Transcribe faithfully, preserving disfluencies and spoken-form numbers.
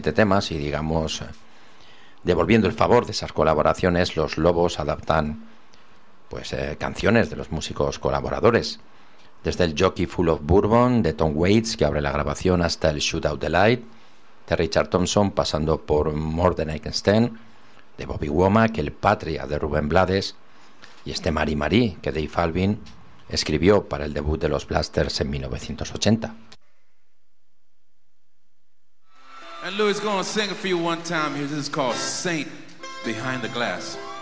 siete temas y, digamos, devolviendo el favor de esas colaboraciones, los Lobos adaptan pues eh, canciones de los músicos colaboradores, desde el Jockey Full of Bourbon de Tom Waits, que abre la grabación, hasta el Shoot Out the Light de Richard Thompson, pasando por More Than I Can Stand de Bobby Womack, el Patria de Rubén Blades y este Marie Marie que Dave Alvin escribió para el debut de los Blasters en mil novecientos ochenta. And Louis gonna sing it for you one time here. This is called Saint Behind the Glass.